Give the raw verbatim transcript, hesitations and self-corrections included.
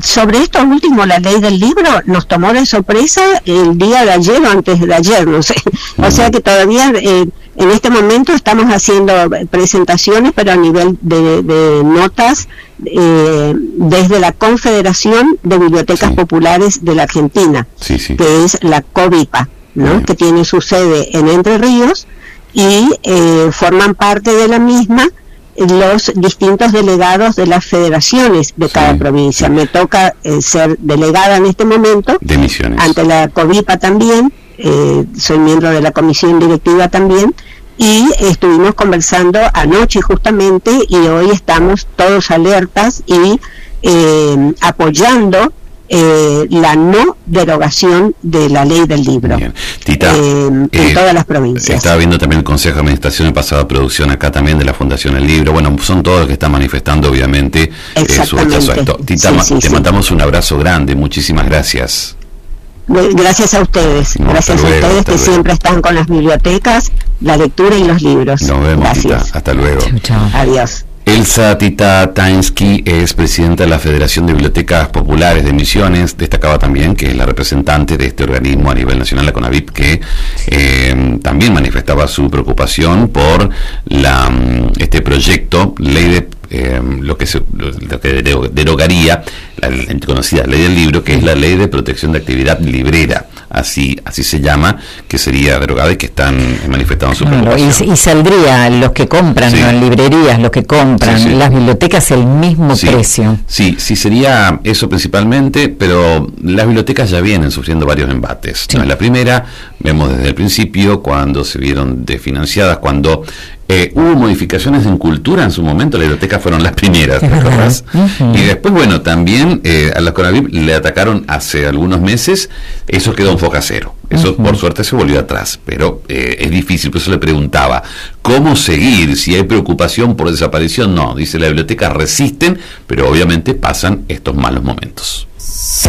sobre esto último, la ley del libro, nos tomó de sorpresa el día de ayer o antes de ayer, no sé. O sea que todavía eh, en este momento estamos haciendo presentaciones, pero a nivel de, de notas, eh, desde la Confederación de Bibliotecas sí. Populares de la Argentina, sí, sí. que es la COBIPA, ¿no? Sí. Que tiene su sede en Entre Ríos, y eh, forman parte de la misma los distintos delegados de las federaciones de sí, cada provincia. Sí. Me toca eh, ser delegada en este momento de Misiones ante la COBIPA también, eh, soy miembro de la comisión directiva también, y estuvimos conversando anoche justamente, y hoy estamos todos alertas y eh, apoyando Eh, la no derogación de la ley del libro. Bien. Tita, eh, en eh, todas las provincias. Estaba viendo también el Consejo de Administración en pasada producción acá también de la Fundación El Libro. Bueno, son todos los que están manifestando obviamente eh, su rechazo a esto. Tita, sí, sí, te sí. mandamos un abrazo grande, muchísimas gracias. Gracias a ustedes, no, gracias luego, a ustedes que luego. siempre están con las bibliotecas, la lectura y los libros. Nos vemos, gracias. Tita, hasta luego. Chau, chau. Adiós. Elsa Tita Tainsky es presidenta de la Federación de Bibliotecas Populares de Misiones. Destacaba también que es la representante de este organismo a nivel nacional, la CONAVIP, que eh, también manifestaba su preocupación por la este proyecto, ley de eh, lo que se, lo que derogaría la conocida ley del libro, que es la Ley de Protección de Actividad Librera, así así se llama, que sería derogada y que están manifestando su claro, preocupación. Y, y saldría los que compran, sí. ¿no? En librerías, los que compran, sí, sí. las bibliotecas, el mismo sí. precio. Sí, sí, sería eso principalmente, pero las bibliotecas ya vienen sufriendo varios embates. Sí. ¿No? En la primera, vemos desde el principio, cuando se vieron desfinanciadas, cuando eh, hubo modificaciones en cultura en su momento, las bibliotecas fueron las primeras, ¿te acordás? Uh-huh. Y después, bueno, también eh, a la CONAVIP le atacaron hace algunos meses, eso quedó en foca cero. Eso, uh-huh. por suerte, se volvió atrás, pero eh, es difícil. Por eso le preguntaba, ¿cómo seguir? Si hay preocupación por desaparición, no. Dice, las bibliotecas resisten, pero obviamente pasan estos malos momentos.